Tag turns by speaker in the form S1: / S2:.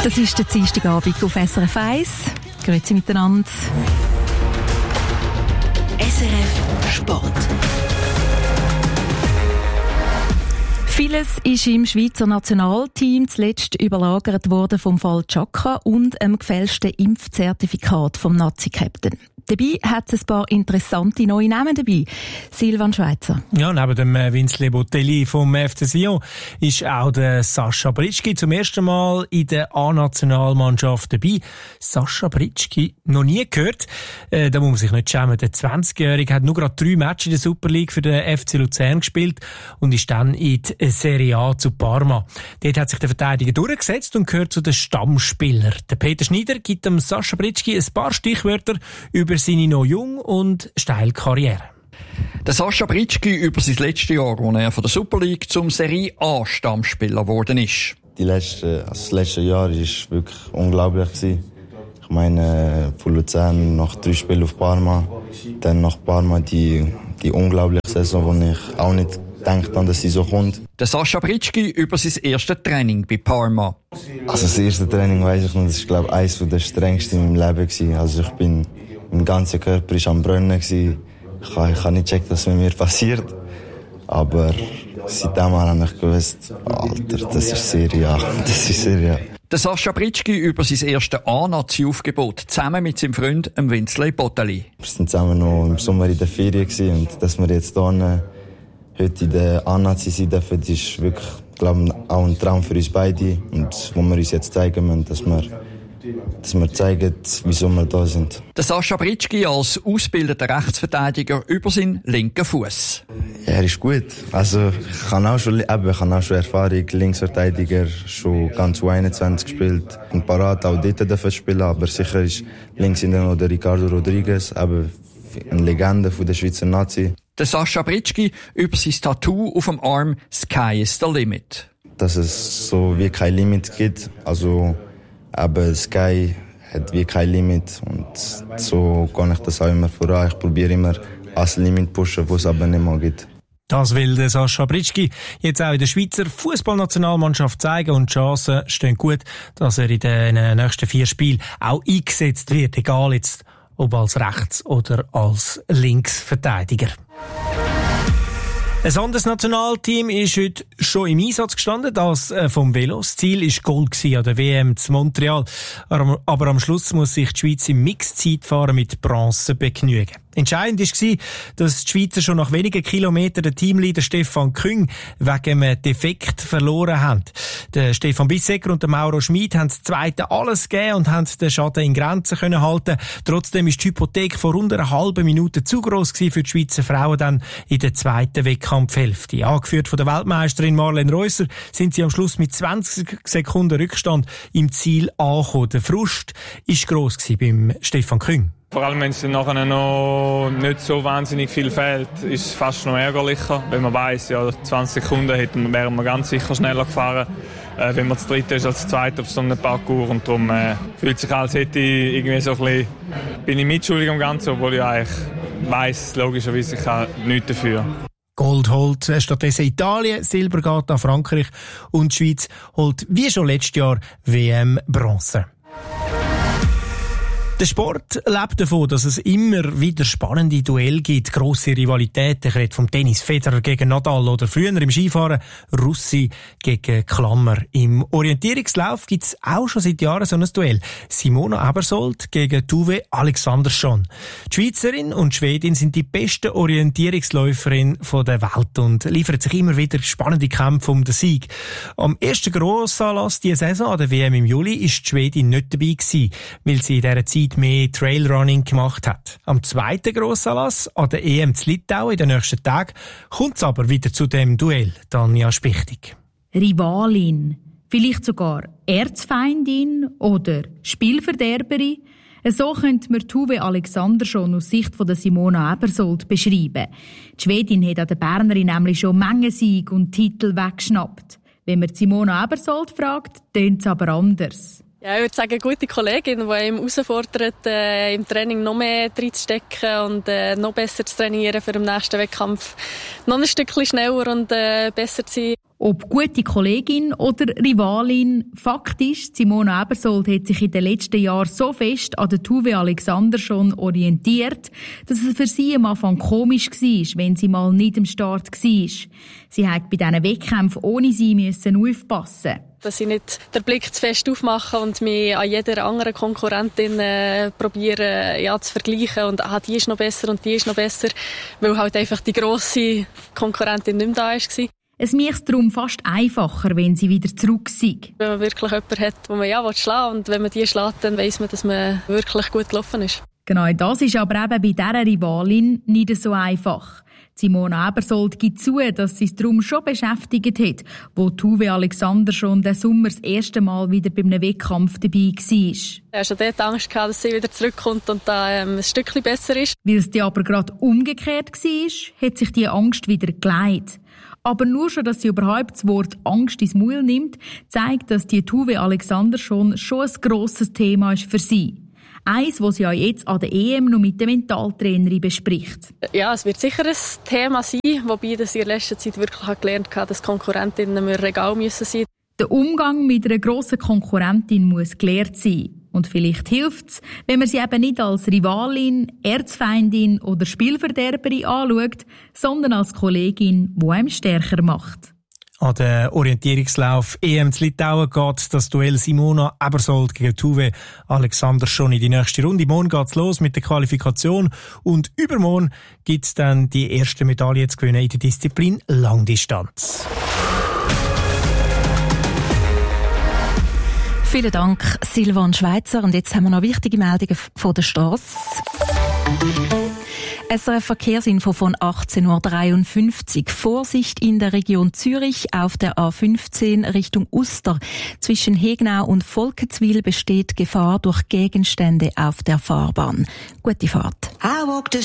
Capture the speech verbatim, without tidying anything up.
S1: Das ist der Dienstagabend auf S R F eins. Grüezi miteinander.
S2: S R F Sport.
S1: Vieles ist im Schweizer Nationalteam zuletzt überlagert worden vom Fall Chaka und einem gefälschten Impfzertifikat vom Nazi-Captain. Dabei hat es ein paar interessante neue Namen dabei. Silvan Schweizer.
S3: Ja, neben dem Vince Botelli vom F C Sion ist auch der Sascha Britschgi zum ersten Mal in der A-Nationalmannschaft dabei. Sascha Britschgi, noch nie gehört. Äh, da muss man sich nicht schämen. Der zwanzigjährige hat nur gerade drei Matches in der Super League für den F C Luzern gespielt und ist dann in die Serie A zu Parma. Dort hat sich der Verteidiger durchgesetzt und gehört zu den Stammspielern. Der Peter Schneider gibt dem Sascha Britschgi ein paar Stichwörter über seine noch jung und steile Karriere.
S4: Der Sascha Britschgi über sein letztes Jahr, wo er von der Super League zum Serie A Stammspieler geworden ist.
S5: Die letzte, also das letzte Jahr war wirklich unglaublich. Ich meine, von Luzern nach drei Spielen auf Parma, dann nach Parma die, die unglaubliche Saison, wo ich auch nicht gedacht habe, dass sie so kommt.
S4: Der Sascha Britschgi über sein erstes Training bei Parma.
S5: Also das erste Training weiss ich noch, das war glaube ich eines der strengsten in meinem Leben. Also ich bin, mein ganzer Körper war am Brennen. Ich habe, ich habe nicht gecheckt, was mit mir passiert. Aber seitdem habe ich gewusst, Alter, das ist Serie A. Das ist Serie A.
S4: Der Sascha Britschgi über sein erstes A-Nazi-Aufgebot, zusammen mit seinem Freund Vince Botelli.
S5: Wir waren zusammen noch im Sommer in der Ferien und dass wir jetzt hier heute in der A-Nazi sein dürfen, ist wirklich, glaube ich, auch ein Traum für uns beide. Und wo wir uns jetzt zeigen müssen, dass wir, dass wir zeigen, wieso wir da sind.
S4: Der Sascha Britschgi als ausgebildeter Rechtsverteidiger über seinen linken Fuß.
S5: Ja, er ist gut. Also, ich habe auch schon, eben, ich habe auch schon Erfahrung, Linksverteidiger, schon ganz U einundzwanzig gespielt. Und parat auch dort dürfen spielen, aber sicher ist links hinten noch der Ricardo Rodriguez, eben eine Legende von der Schweizer Nazi.
S4: Der Sascha Britschgi über sein Tattoo auf dem Arm «Sky is the limit».
S5: Dass es so wie kein Limit gibt. Also, aber Sky hat wie kein Limit. Und so kann ich das auch immer voran. Ich probiere immer als Limit zu pushen, wo es aber nicht mehr gibt.
S3: Das will der Sascha Britschgi jetzt auch in der Schweizer Fußballnationalmannschaft zeigen und die Chancen stehen gut, dass er in den nächsten vier Spielen auch eingesetzt wird, egal jetzt ob als Rechts- oder als Linksverteidiger. Ein anderes Nationalteam ist heute schon im Einsatz gestanden, das vom Velo. Das Ziel war Gold an der W M zu Montreal. Aber am Schluss muss sich die Schweiz im Mixed-Zeitfahren mit Bronze begnügen. Entscheidend war, dass die Schweizer schon nach wenigen Kilometern den Teamleader Stefan Küng wegen einem Defekt verloren haben. Der Stefan Bissecker und der Mauro Schmid haben das Zweite alles gegeben und haben den Schaden in Grenzen können halten. Trotzdem ist die Hypothek vor rund einer halben Minute zu gross gewesen für die Schweizer Frauen dann in der zweiten Wettkampfhälfte. Angeführt von der Weltmeisterin Marlene Reusser sind sie am Schluss mit zwanzig Sekunden Rückstand im Ziel angekommen. Der Frust war gross gewesen beim Stefan Küng.
S6: Vor allem, wenn es dann nachher noch nicht so wahnsinnig viel fehlt, ist es fast noch ärgerlicher. Wenn man weiss, ja, zwanzig Sekunden hätten, wären wir ganz sicher schneller gefahren, äh, wenn man das Dritte ist als das Zweite auf so einem Parcours. Und darum äh, fühlt sich als hätte ich irgendwie so ein bisschen, bin ich mitschuldig am Ganzen, obwohl ich eigentlich weiss, logischerweise, ich kann nichts dafür.
S3: Gold holt stattdessen Italien, Silber geht an Frankreich und die Schweiz holt wie schon letztes Jahr W M Bronze. Der Sport lebt davon, dass es immer wieder spannende Duelle gibt, grosse Rivalitäten. Ich rede vom Tennis, Federer gegen Nadal oder früher im Skifahren Russi gegen Klammer. Im Orientierungslauf gibt es auch schon seit Jahren so ein Duell. Simona Ebersold gegen Tuve Alexandersson. Die Schweizerin und die Schwedin sind die besten Orientierungsläuferinnen der Welt und liefern sich immer wieder spannende Kämpfe um den Sieg. Am ersten Grossanlass dieser Saison an der W M im Juli ist die Schwedin nicht dabei gewesen, weil sie in dieser Zeit mehr Trailrunning gemacht hat. Am zweiten Grossanlass an der E M zu Litauen in den nächsten Tagen kommt es aber wieder zu dem Duell. Tanja Spichtig.
S7: Rivalin, vielleicht sogar Erzfeindin oder Spielverderberin. So könnte man Tuve Alexandersson aus Sicht von der Simona Ebersold beschreiben. Die Schwedin hat an der Bernerin nämlich schon Menge Sieg und Titel weggeschnappt. Wenn man Simona Ebersold fragt, tönt es aber anders.
S8: Ja, ich würde sagen, eine gute Kollegin, die einem herausfordert, äh, im Training noch mehr reinzustecken und äh, noch besser zu trainieren für den nächsten Wettkampf. Noch ein Stückchen schneller und äh, besser zu sein.
S7: Ob gute Kollegin oder Rivalin, Fakt ist, Simona Ebersold hat sich in den letzten Jahren so fest an der Tove Alexandersson orientiert, dass es für sie am Anfang komisch war, wenn sie mal nicht am Start war. Sie hat bei diesen Wettkämpfen ohne sie müssen aufpassen.
S8: Dass ich nicht den Blick zu fest aufmache und mich an jeder anderen Konkurrentin äh, probiere ja, zu vergleichen und ah, die ist noch besser und die ist noch besser, weil halt einfach die grosse Konkurrentin nicht mehr da war.
S7: Es macht es darum fast einfacher, wenn sie wieder zurück sind.
S8: Wenn man wirklich jemanden hat, den man ja schlagen will, und wenn man die schlägt, dann weiss man, dass man wirklich gut gelaufen ist.
S7: Genau, das ist aber eben bei dieser Rivalin nicht so einfach. Simona Ebersold gibt zu, dass sie es darum schon beschäftigt hat, wo Tove Alexandersson den Sommer das erste Mal wieder bei einem Wettkampf dabei war. Ich
S8: hatte schon dort Angst gehabt, dass sie wieder zurückkommt und da ähm, ein Stückchen besser ist.
S7: Weil es dann aber gerade umgekehrt war, hat sich die Angst wieder gelegt. Aber nur schon, dass sie überhaupt das Wort Angst ins Maul nimmt, zeigt, dass die Tove Alexandersson schon ein grosses Thema ist für sie. Eins, das sie ja jetzt an der E M noch mit der Mentaltrainerin bespricht.
S8: Ja, es wird sicher ein Thema sein, wobei dass ich in letzter Zeit wirklich gelernt habe, dass Konkurrentinnen mir Regal müssen sein.
S7: Der Umgang mit einer grossen Konkurrentin muss gelehrt sein. Und vielleicht hilft es, wenn man sie eben nicht als Rivalin, Erzfeindin oder Spielverderberin anschaut, sondern als Kollegin, die einem stärker macht.
S3: An den Orientierungslauf E M zu Litauen geht das Duell Simona Ebersold gegen Tove Alexandersson in die nächste Runde. Morgen geht's los mit der Qualifikation und übermorgen gibt's dann die erste Medaille zu gewinnen in der Disziplin Langdistanz.
S1: Vielen Dank, Silvan Schweizer. Und jetzt haben wir noch wichtige Meldungen von der Strasse. S R F Verkehrsinfo von achtzehn Uhr dreiundfünfzig. Vorsicht in der Region Zürich auf der A fünfzehn Richtung Uster. Zwischen Hegnau und Volkenswil besteht Gefahr durch Gegenstände auf der Fahrbahn. Gute Fahrt.